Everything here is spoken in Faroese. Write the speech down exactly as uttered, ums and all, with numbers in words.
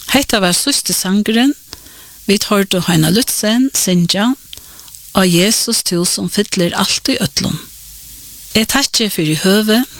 Hetta var siste sangren, vi tar til Heina Lutzen, Sinja, og Jesus til som fytler alt i øtlån. Jeg takker for i høve,